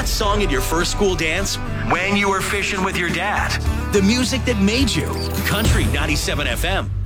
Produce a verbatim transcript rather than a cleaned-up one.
that song at your first school dance? When you were fishing with your dad? The music that made you. Country ninety-seven F M.